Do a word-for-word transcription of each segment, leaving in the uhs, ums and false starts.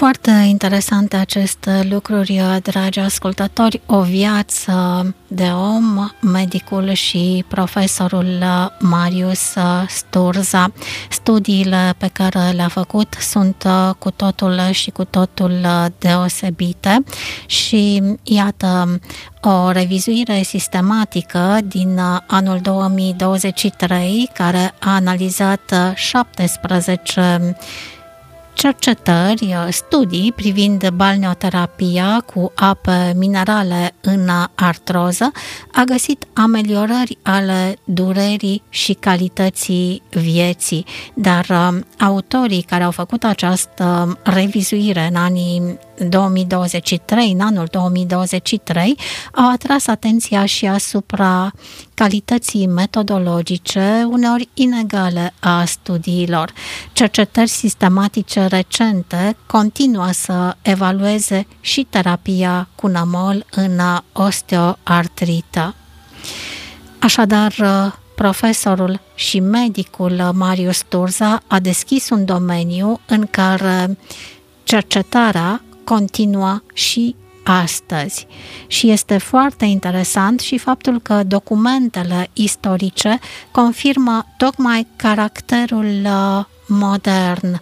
Foarte interesante aceste lucruri, dragi ascultători. O viață de om, medicul și profesorul Marius Sturza. Studiile pe care le-a făcut sunt cu totul și cu totul deosebite și iată o revizuire sistematică din anul două mii douăzeci și trei care a analizat șaptesprezece cercetări, studii privind balneoterapia cu ape minerale în artroză, a găsit ameliorări ale durerii și calității vieții. Dar autorii care au făcut această revizuire în anii două mii douăzeci și trei, în anul două mii douăzeci și trei, au atras atenția și asupra calității metodologice, uneori inegale, a studiilor. Cercetări sistematice recente continuă să evalueze și terapia cu nămol în osteoartrită. Așadar, profesorul și medicul Marius Sturza a deschis un domeniu în care cercetarea continuă și astăzi. Și este foarte interesant și faptul că documentele istorice confirmă tocmai caracterul modern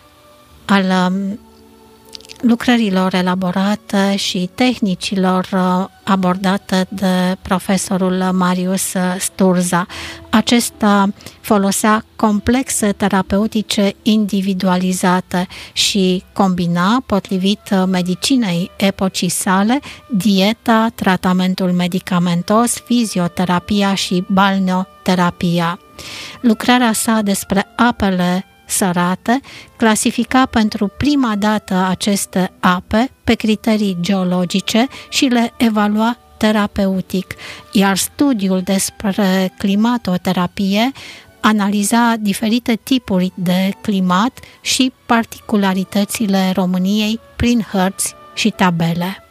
al lucrărilor elaborate și tehnicilor abordate de profesorul Marius Sturza. Acesta folosea complexe terapeutice individualizate și combina, potrivit medicinei epocii sale, dieta, tratamentul medicamentos, fizioterapia și balneoterapia. Lucrarea sa despre apele sărate clasifica pentru prima dată aceste ape pe criterii geologice și le evalua terapeutic, iar studiul despre climatoterapie analiza diferite tipuri de climat și particularitățile României prin hărți și tabele.